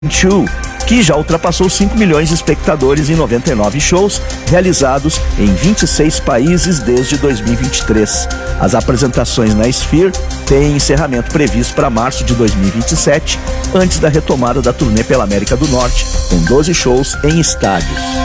que já ultrapassou 5 milhões de espectadores em 99 shows realizados em 26 países desde 2023. As apresentações na Sphere têm encerramento previsto para março de 2027, antes da retomada da turnê pela América do Norte, com 12 shows em estádios.